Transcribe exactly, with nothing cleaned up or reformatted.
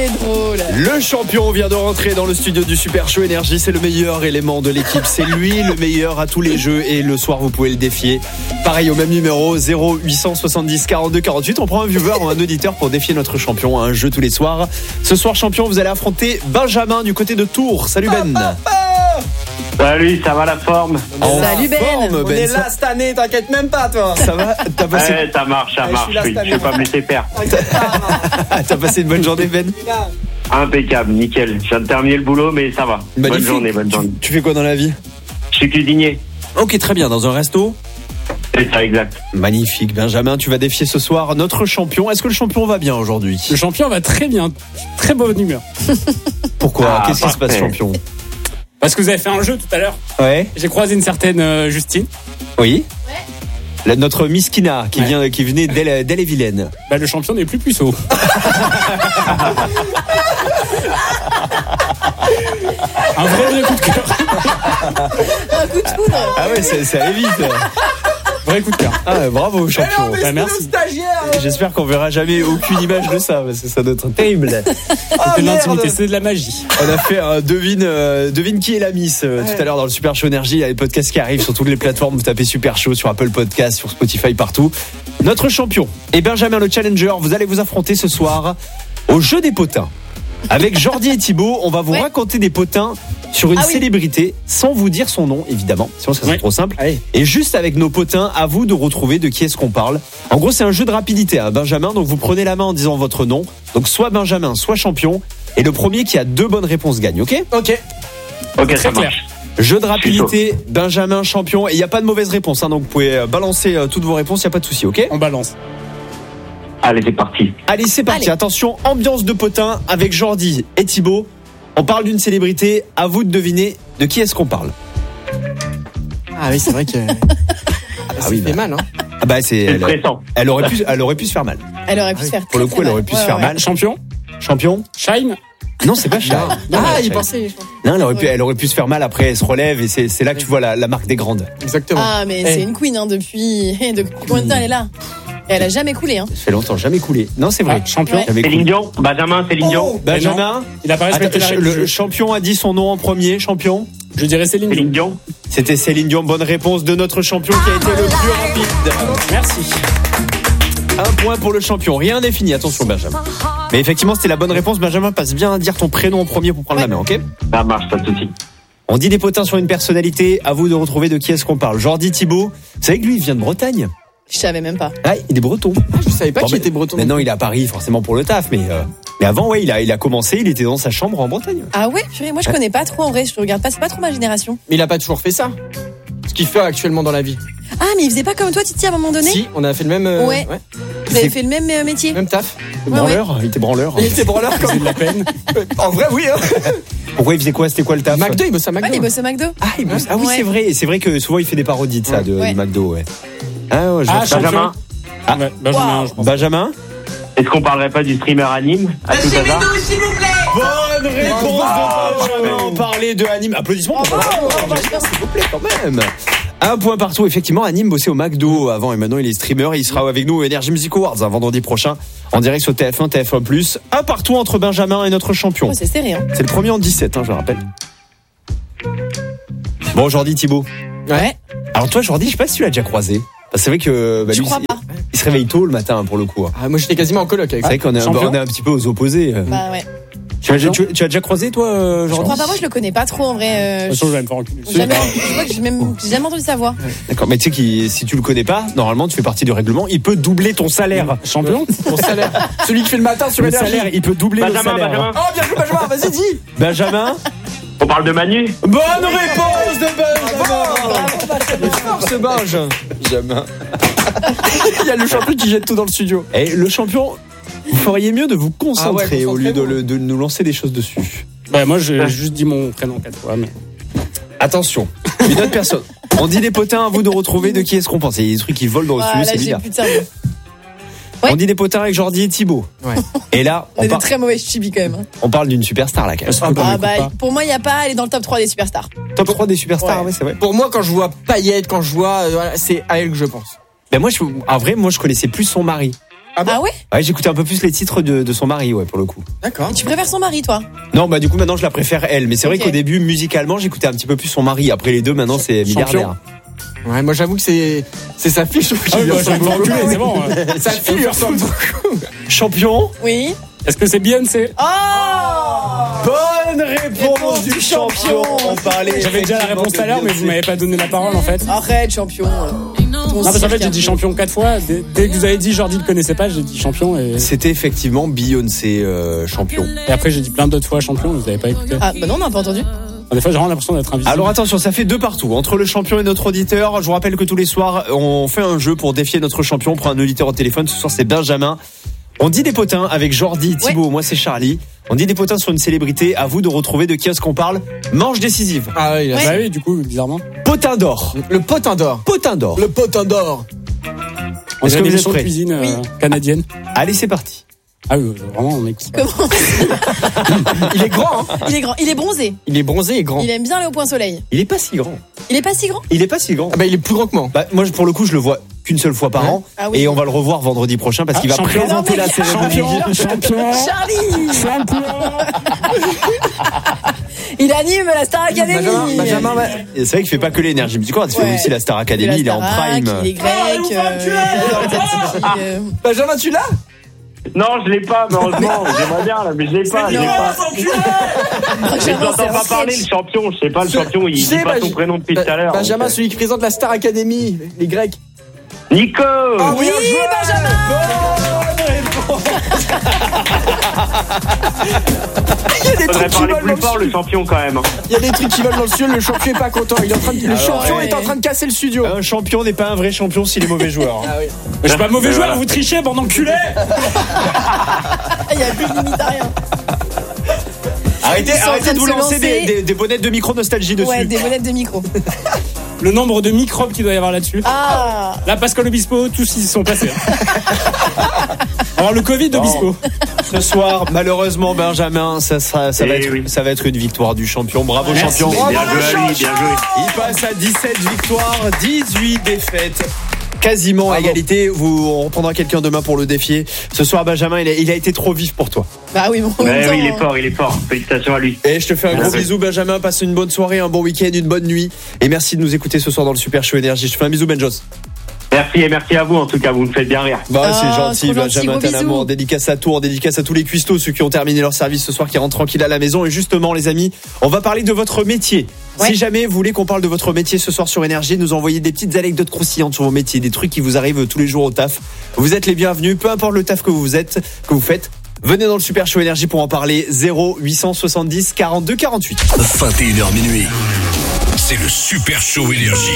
drôle. Le champion vient de rentrer dans le studio du Super Show Énergie. C'est le meilleur élément de l'équipe. C'est lui le meilleur à tous les jeux. Et le soir, vous pouvez le défier. Pareil, au même numéro, zéro huit cent soixante-dix quarante-deux quarante-huit. On prend un viewer ou un auditeur pour défier notre champion à un jeu tous les soirs. Ce soir, champion, vous allez affronter Benjamin du côté de Tours. Salut Ben. Salut, ça va la forme? En Salut Ben. forme, On Ben. est Ça- là cette année, t'inquiète même pas toi. Ça va? T'as passé... Ouais, ça marche, ça Ouais, je marche. suis là Oui, cette je vais année. pas me laisser faire. T'inquiète pas. T'as passé une bonne journée, Ben? Impeccable, nickel. Je viens de terminer le boulot, mais ça va. Bonne Magnifique. journée, bonne journée. Tu, tu fais quoi dans la vie? Je suis cuisinier. Ok, très bien. Dans un resto? C'est ça, exact. Magnifique. Benjamin, tu vas défier ce soir notre champion. Est-ce que le champion va bien aujourd'hui? Le champion va très bien, très bonne humeur. Pourquoi? Ah, Qu'est-ce qui se passe, parfait. champion? Parce que vous avez fait un jeu tout à l'heure. Ouais. J'ai croisé une certaine euh, Justine. Oui. La- notre Miss Kina qui Ouais. vient, qui venait d'Elle, d'Elle et Vilaine. Bah, le champion n'est plus puceau. Un vrai vrai coup de cœur. Un coup de foudre. Ah ouais, ça, ça allait vite. Vrai coup de cœur. Ah, bravo, champion. Bah, merci. Stagiaire. J'espère qu'on verra jamais aucune image de ça, parce que ça doit être terrible. C'est de l'intimité, c'est de la magie. On a fait un devine, euh, devine qui est la Miss euh, tout à l'heure dans le Super Show Énergie. Il y a les podcasts qui arrivent sur toutes les plateformes. Vous tapez Super Show sur Apple Podcasts, sur Spotify, partout. Notre champion est Benjamin le Challenger. Vous allez vous affronter ce soir au jeu des potins. Avec Jordi et Thibaut, on va vous Ouais. raconter des potins sur une Ah oui. célébrité sans vous dire son nom, évidemment. Sinon, ça serait Ouais. trop simple. Allez. Et juste avec nos potins, à vous de retrouver de qui est-ce qu'on parle. En gros, c'est un jeu de rapidité, hein, Benjamin. Donc, vous prenez la main en disant votre nom. Donc, soit Benjamin, soit champion. Et le premier qui a deux bonnes réponses gagne, ok? Ok. Ok, ça Très clair. marche. Jeu de rapidité, Benjamin, champion. Et il n'y a pas de mauvaise réponse, hein, donc vous pouvez euh, balancer euh, toutes vos réponses, il n'y a pas de souci, ok? On balance. Allez, c'est parti. Allez, c'est parti. Allez. Attention, ambiance de potin avec Jordi et Thibaut. On parle d'une célébrité. À vous de deviner de qui est-ce qu'on parle. Ah oui, c'est vrai que. Ah Ça oui, fait bah. mal, hein. Ah bah c'est. C'est Elle, stressant. elle aurait pu, elle aurait pu se faire mal. Elle aurait pu se faire Pour le très, coup, très elle aurait mal. pu se Ouais, faire ouais. mal. Champion. Champion? Shine. Non, c'est pas Shine. Non, Ah, Shine. il pensait. Non, elle aurait pu, Ouais. elle aurait pu se faire mal. Après, elle se relève et c'est, c'est là que tu vois la, la marque des grandes. Exactement. Ah, mais Eh. c'est une queen hein, depuis. Depuis combien de temps elle est là? Et elle a jamais coulé. Hein. Ça fait longtemps, jamais coulé. Non, c'est vrai. Ah, champion. Ouais. Jamais Céline coulé. Dion. Benjamin, Céline Dion. Benjamin. Il a pas respecté Attends, la règle du le jeu. champion a dit son nom en premier. Champion. Je dirais Céline Céline Dion. Dion. C'était Céline Dion. Bonne réponse de notre champion qui a été le plus rapide. Merci. Un point pour le champion. Rien n'est fini. Attention, Benjamin. Mais effectivement, c'était la bonne réponse. Benjamin, passe bien à dire ton prénom en premier pour prendre la main, ok? Ça marche, pas de souci. On dit des potins sur une personnalité. À vous de retrouver de qui est-ce qu'on parle. Jordi Thibaut. Vous savez que lui, il vient de Bretagne. Je savais même pas. Ah, il est breton. Ah, je savais pas Bon, qu'il mais- était breton. Maintenant, il est à Paris, forcément pour le taf, mais, euh, mais avant, ouais, il a, il a commencé, il était dans sa chambre en Bretagne. Ah ouais, purée, moi je connais pas trop en vrai. Je regarde pas, c'est pas trop ma génération. Mais il a pas toujours fait ça. Ce qu'il fait actuellement dans la vie. Ah, mais il faisait pas comme toi, Titi, à un moment donné? Si, on a fait le même. euh, Ouais. Vous avez fait le même euh, métier? Même taf. Il était Ouais, branleur, il était branleur. Il était branleur C'est comme. de la peine. En vrai, oui, hein. Pourquoi il faisait quoi? C'était quoi le taf? McDo, il bosse à Ouais, McDo. il bosse au McDo. Ah, il bosse- ah oui, Ouais. c'est vrai. C'est vrai que souvent, il fait des parodies de ça, de, Ouais. du McDo, ouais. Ah, ouais, je Ah, vois. champion. Benjamin. Ah. Ouais, Benjamin, Wow. je pense. Benjamin? Est-ce qu'on parlerait pas du streamer anime à tout hasard? Bonne réponse de Benjamin. On parlait de Anime. Applaudissements pour Benjamin, s'il vous plaît, quand même. Un point partout. Effectivement, Anime bossait au McDo avant et maintenant il est streamer. Il sera avec nous au Energy Music Awards un vendredi prochain en direct sur T F un, T F un plus. Un partout entre Benjamin et notre champion. Oh, c'est serré, hein. C'est le premier en dix-sept, hein, je le rappelle. Bon, aujourd'hui, Thibaut. Ouais. Alors toi, Jordi, je sais pas si tu l'as déjà croisé. Parce que c'est vrai que bah, Je lui, crois il- pas. il se réveille tôt le matin pour le coup. Ah, moi j'étais quasiment en coloc avec C'est vrai qu'on est, un- champion. on est un petit peu aux opposés. Bah ouais. Tu as, tu, tu as déjà croisé toi, euh, Je Jordi? crois pas, moi je le connais pas trop en vrai. euh, De toute façon, je vais me faire enculer. j'ai jamais, je crois que j'ai même j'ai jamais entendu sa voix. D'accord, mais tu sais que si tu le connais pas, normalement tu fais partie du règlement, il peut doubler ton salaire. Champion. mon salaire. Celui qui fait le matin sur Le Énergie. salaire, il peut doubler le Benjamin, salaire. Benjamin. Oh, bien joué, Benjamin, vas-y, dis. Benjamin. On parle de Manu. Bonne réponse de Benjamin. Force Benj. Benjamin. Il y a le champion qui jette tout dans le studio. Et le champion, vous feriez mieux de vous concentrer Ah ouais, au lieu de, concentrez-vous. le- de nous lancer des choses dessus. Bah, moi, j'ai juste dit mon prénom quatre fois, mais. Attention, une autre personne. On dit des potins, à vous de retrouver de qui est-ce qu'on pense. Il y a des trucs qui volent dans le Ah, studio, là c'est j'ai bizarre. plus de cerveau. Ouais. On dit des potins avec Jordi et Thibaut. Ouais. Et là, On on, est des par- très mauvais chibis quand même. hein. on parle d'une superstar là quand même. Ah, bah, Ah m'écoute bah pas. pour moi il y a pas, elle est dans le top trois des superstars. Top trois des superstars, Ouais. ouais, c'est vrai. Pour moi, quand je vois Payette, quand je vois. euh, voilà, c'est à elle que je pense. Ben moi, je, en vrai, moi, je connaissais plus son mari. Ah, bon Ah ouais? Ouais, j'écoutais un peu plus les titres de, de son mari, ouais, pour le coup. D'accord. Tu préfères son mari, toi? Non, bah du coup maintenant je la préfère elle, mais c'est vrai Ok. qu'au début musicalement j'écoutais un petit peu plus son mari. Après les deux maintenant c'est milliardaire. Ouais, moi j'avoue que c'est c'est sa fille, je trouve Ah qu'il oui, lui bah, je vais ressemble me faire beaucoup. enculer, c'est bon. hein. Sa fille lui ressemble beaucoup. Champion. Oui. Est-ce que c'est Beyoncé? Oh! Bonne réponse, Réponse du du champion. champion. On parlait. J'avais déjà la réponse tout à l'heure, mais vous m'avez pas donné la parole en fait. Arrête, champion. Non, parce qu'en fait, j'ai dit champion quatre fois. Dès, dès que vous avez dit Jordi le connaissait pas, j'ai dit champion. Et, C'était effectivement Beyoncé euh, champion. et après, j'ai dit plein d'autres fois champion, vous avez pas écouté. Ah, bah non, on n'a pas entendu. Des fois, j'ai vraiment l'impression d'être invisible. Alors attention, ça fait deux partout entre le champion et notre auditeur. Je vous rappelle que tous les soirs, on fait un jeu pour défier notre champion. On prend un auditeur au téléphone. Ce soir, c'est Benjamin. On dit des potins avec Jordi, Thibaut. Ouais. Moi, c'est Charlie. On dit des potins sur une célébrité. À vous de retrouver de qui est-ce qu'on parle. Manche décisive. Ah oui, Ouais. Bah oui, du coup, bizarrement. Potin d'or. le potin d'or. Potin d'or. Le potin d'or. On Est-ce a que des vous êtes leçons de prêts? cuisine euh, Oui. canadienne. Allez, c'est parti. Ah oui, vraiment, on écoute. Comment? Il est grand, hein. Il est grand. Il est bronzé. Il est bronzé et grand. Il aime bien aller au point soleil. Il est pas si grand. Il est pas si grand? Il est pas si grand. Ah bah il est plus grand que moi. Bah, moi, pour le coup, je le vois qu'une seule fois par Ouais. an. Ah oui. Et on va le revoir vendredi prochain parce Ah, qu'il va champion. présenter la cérémonie. Champion, champion, Charlie! champion. Il anime la Star Academy. Benjamin, Benjamin, ouais. Et c'est vrai qu'il fait pas que l'énergie musicale, il fait Ouais. aussi la Star Academy, il, Il est en prime. Il est grec. euh, il adore les tzatziki, euh. Benjamin, tu l'as? Non, je l'ai pas, malheureusement. J'aimerais bien, là, mais je l'ai pas, je l'ai pas. Mais Benjamin, j'entends c'est un pas parler, sketch. le champion. Je sais pas, le champion, il Je dit sais, pas bah, son je- prénom depuis Bah, tout à l'heure. Benjamin, donc, euh. celui qui présente la Star Academy, les Grecs. Nico! Ah Oui, Benjamin. Il y a des Faudrait trucs qui parler volent plus dans le fort, le studio. champion, quand même. Il y a des trucs qui volent dans le studio, le champion est pas content. Il est en train de... Le Alors, champion ouais. est en train de casser le studio. Un champion n'est pas un vrai champion s'il est mauvais joueur. Ah oui. Je suis pas mauvais Mais joueur, voilà. vous trichez, bande d'enculés. Il y a plus de limite à rien. Arrêtez, Ils sont en arrêtez train de vous de se lancer des, lancer. des, des bonnettes de micro nostalgie dessus. Ouais, des monettes de micro. Le nombre de microbes qu'il doit y avoir là-dessus. Ah. Là, Pascal Obispo, tous ils y sont passés. hein. Alors, le Covid d'Obispo. Ce soir, malheureusement, Benjamin, ça, sera, ça, va Eh être, oui. ça va être une victoire du champion. Bravo, Merci. champion. Bien joué à lui, bien joué. Il passe à dix-sept victoires, dix-huit défaites. Quasiment à égalité. Vous, on reprendra quelqu'un demain pour le défier. Ce soir, Benjamin, il a, il a été trop vif pour toi. Bah oui, bon. en même Mais temps, oui, il est fort, il est fort. Félicitations à lui. Et je te fais un gros Merci. bisou, Benjamin. Passe une bonne soirée, un bon week-end, une bonne nuit. Et merci de nous écouter ce soir dans le Super Show Énergie. Je te fais un bisou, Benjos. Merci et merci à vous, en tout cas, vous me faites bien rire. Bah, Ah, c'est gentil, trop gentil, Benjamin, gros t'as bisous. l'amour. Dédicace à Tours, dédicace à tous les cuistots, ceux qui ont terminé leur service ce soir, qui rentrent tranquilles à la maison. Et justement, les amis, on va parler de votre métier. Ouais. Si jamais vous voulez qu'on parle de votre métier ce soir sur Énergie, nous envoyez des petites anecdotes croustillantes sur vos métiers, des trucs qui vous arrivent tous les jours au taf. Vous êtes les bienvenus, peu importe le taf que vous êtes, que vous faites. Venez dans le Super Show Énergie pour en parler. zéro huit cent soixante-dix quarante-deux quarante-huit. vingt et une heures minuit. C'est le Super Show Énergie.